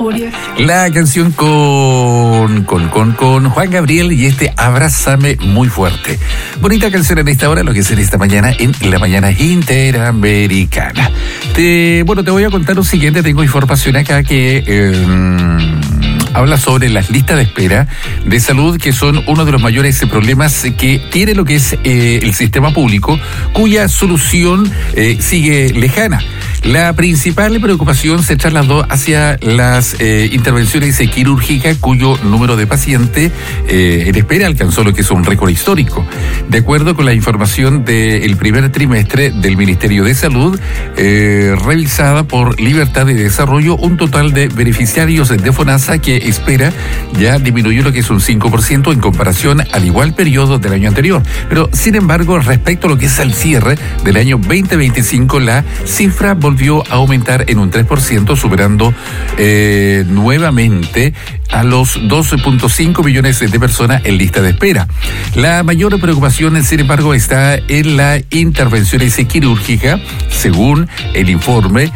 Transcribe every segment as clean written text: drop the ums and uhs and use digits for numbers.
La canción con Juan Gabriel y Abrázame muy fuerte. Bonita canción en esta hora, lo que es en esta mañana, en la mañana interamericana. Te voy a contar lo siguiente. Tengo información acá que habla sobre las listas de espera de salud, que son uno de los mayores problemas que tiene lo que es el sistema público, cuya solución sigue lejana. La principal preocupación se trasladó hacia las intervenciones quirúrgicas, cuyo número de pacientes en espera alcanzó lo que es un récord histórico. De acuerdo con la información del primer trimestre del Ministerio de Salud, revisada por Libertad de Desarrollo, un total de beneficiarios de FONASA que espera ya disminuyó lo que es un 5% en comparación al igual periodo del año anterior. Pero, sin embargo, respecto a lo que es al cierre del año 2025, la cifra volvió a aumentar en un 3%, superando nuevamente a los 12.5 millones de personas en lista de espera. La mayor preocupación, sin embargo, está en la intervenciones quirúrgica. Según el informe,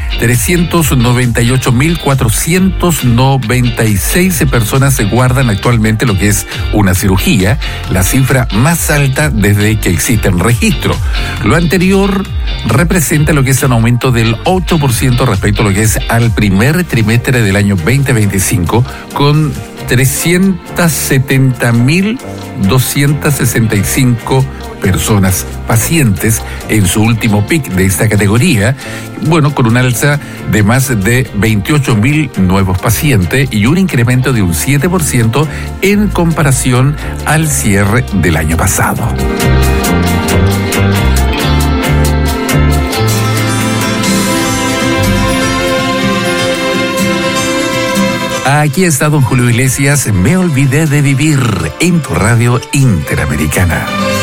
398.496 personas se guardan actualmente lo que es una cirugía, la cifra más alta desde que existe el registro. Lo anterior representa lo que es un aumento del 8% respecto a lo que es al primer trimestre del año 2025, con 370.265 personas pacientes en su último pic de esta categoría, con un alza de más de 28.000 nuevos pacientes y un incremento de un 7% en comparación al cierre del año pasado. Aquí está don Julio Iglesias, Me olvidé de vivir, en tu radio interamericana.